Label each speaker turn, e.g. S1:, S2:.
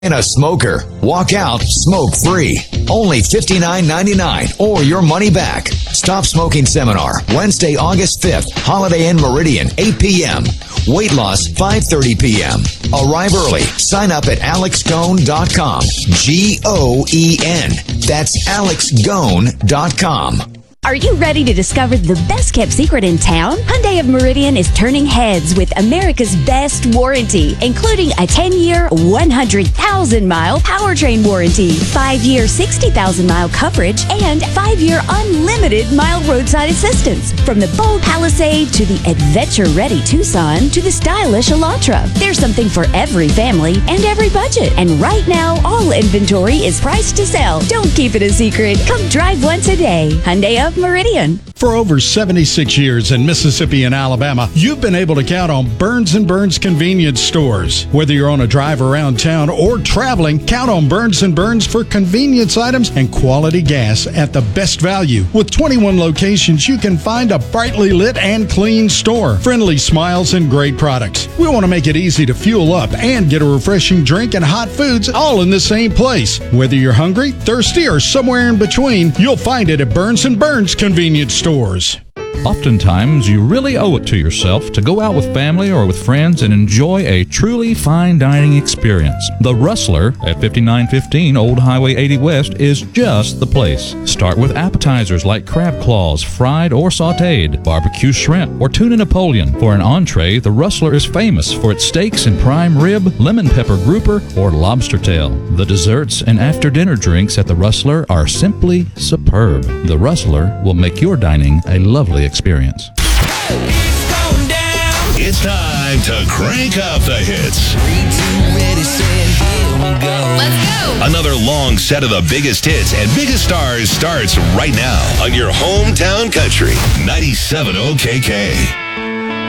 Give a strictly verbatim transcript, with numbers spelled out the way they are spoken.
S1: And a smoker. Walk out smoke-free. Only fifty-nine ninety-nine or your money back. Stop Smoking Seminar, Wednesday, August fifth, Holiday Inn Meridian, eight p.m. Weight loss, five thirty p.m. Arrive early. Sign up at alex gone dot com. G O E N. That's alex gone dot com.
S2: Are you ready to discover the best-kept secret in town? Hyundai of Meridian is turning heads with America's best warranty, including a ten-year, one hundred thousand mile powertrain warranty, five-year, sixty thousand mile coverage, and five-year unlimited mild roadside assistance. From the bold Palisade to the adventure-ready Tucson to the stylish Elantra, there's something for every family and every budget. And right now, all inventory is priced to sell. Don't keep it a secret. Come drive one today. Hyundai of Meridian.
S3: For over seventy-six years in Mississippi and Alabama, you've been able to count on Burns and Burns convenience stores. Whether you're on a drive around town or traveling, count on Burns and Burns for convenience items and quality gas at the best value. With twenty-one locations, you can find a brightly lit and clean store, friendly smiles, and great products. We want to make it easy to fuel up and get a refreshing drink and hot foods all in the same place. Whether you're hungry, thirsty, or somewhere in between, you'll find it at Burns and Burns convenience stores.
S4: Oftentimes, you really owe it to yourself to go out with family or with friends and enjoy a truly fine dining experience. The Rustler at fifty-nine fifteen Old Highway eighty West is just the place. Start with appetizers like crab claws, fried or sautéed, barbecue shrimp, or tuna Napoleon. For an entree, the Rustler is famous for its steaks and prime rib, lemon pepper grouper, or lobster tail. The desserts and after-dinner drinks at the Rustler are simply superb. The Rustler will make your dining a lovely experience.
S5: It's going down.
S6: It's time to crank up the hits.
S5: Three, two, ready, set, here we go.
S7: Let's go.
S6: Another long set of the biggest hits and biggest stars starts right now on your hometown country, ninety-seven O K K.